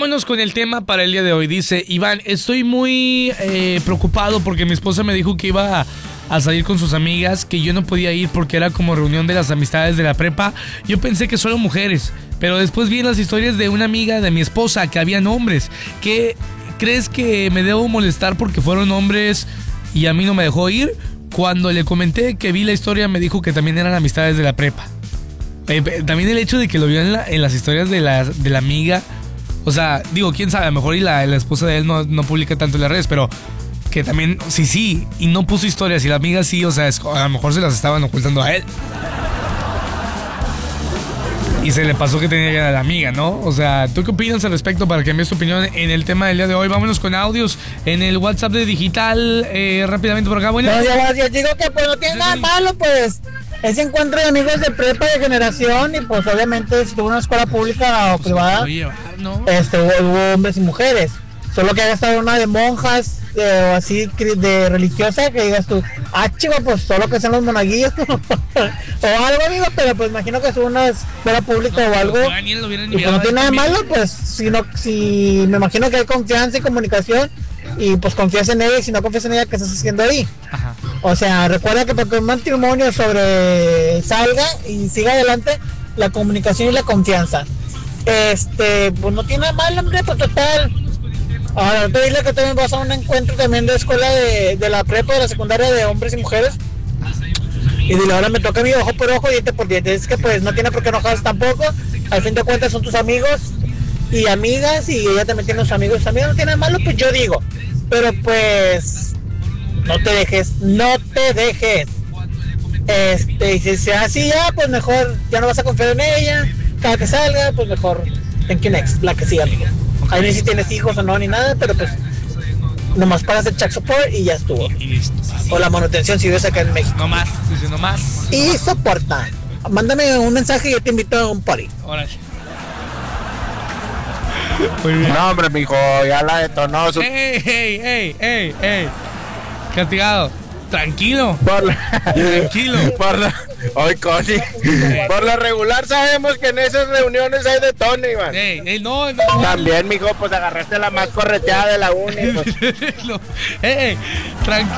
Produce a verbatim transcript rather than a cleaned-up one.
vámonos con el tema para el día de hoy. Dice Iván, estoy muy eh, preocupado porque mi esposa me dijo que iba a, a salir con sus amigas, que yo no podía ir porque era como reunión de las amistades de la prepa. Yo pensé que solo mujeres, pero después vi en las historias de una amiga de mi esposa que habían hombres. ¿Qué crees que me debo molestar porque fueron hombres y a mí no me dejó ir? Cuando le comenté que vi la historia me dijo que también eran amistades de la prepa. Eh, también el hecho de que lo vio en, la, en las historias de la, de la amiga. O sea, digo, quién sabe, a lo mejor y la, la esposa de él no, no publica tanto en las redes, pero que también, sí, sí, y no puso historias, y la amiga sí, o sea, es, a lo mejor se las estaban ocultando a él. Y se le pasó que tenía que ir a la amiga, ¿no? O sea, ¿tú qué opinas al respecto para que envíes tu opinión en el tema del día de hoy? Vámonos con audios en el WhatsApp de Digital, eh, rápidamente por acá. Bueno, no, yo, yo digo que pues no tiene nada malo, pues ese encuentro de amigos de prepa de generación y pues obviamente si tuvo una escuela pública o pues privada, llevar, ¿no? este, hubo, hubo hombres y mujeres. Solo que haya estado una de monjas eh, o así de religiosa que digas tú, ah chico, pues solo que sean los monaguillos o algo, amigo, pero pues imagino que es una escuela pública no, o algo y pues no tiene nada malo, pues si, no, si me imagino que hay confianza y comunicación y pues confías en ella y si no confías en ella, ¿qué estás haciendo ahí? Ajá. O sea, recuerda que para que un matrimonio sobre salga y siga adelante, la comunicación y la confianza. Este, pues no tiene nada malo, hombre, pues total. Ahora, te dile que también vas a un encuentro también de escuela de, de la prepa, de la secundaria de hombres y mujeres. Y dile, ahora me toca mi ojo por ojo, diente por diente. Es que pues no tiene por qué enojarse tampoco. Al fin de cuentas son tus amigos y amigas y ella también tiene sus amigos también. No tiene nada malo, pues yo digo. Pero pues no te dejes, no te dejes. Este, y si sea así ya, pues mejor ya no vas a confiar en ella. Cada que salga, pues mejor thank you next, la que siga, amigo. Ahí no sé si tienes hijos o no ni nada, pero pues nomás pagas el check support y ya estuvo. Y listo. O la manutención si vives acá en México. No más, dice no más. Y soporta. Mándame un mensaje y yo te invito a un party. Órale. No, hombre, mijo, ya la detonó. Su... ¡Ey, ey, ey, ey, ey! Castigado. Tranquilo. Por la... Tranquilo. Por la... Ay, Connie. Por lo regular sabemos que en esas reuniones hay de tono, Iván. Ey, ey, no, no, no. También, mijo, pues agarraste la más correteada de la uni. Pues. ey, ey, tranquilo.